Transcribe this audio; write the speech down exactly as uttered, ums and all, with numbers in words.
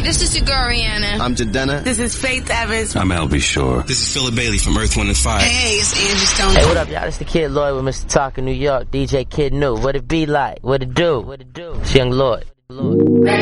this is your girl Rihanna. I'm Jadena. This is Faith Evans. I'm Al B. Shore. This is Philip Bailey from Earth, Wind and Fire. Hey, it's Angie Stone. Hey, what up, y'all? It's the Kid Lloyd with Mister Talk in New York. D J Kid New. What it be like? What it do? What it do? It's Young Lloyd. Lloyd.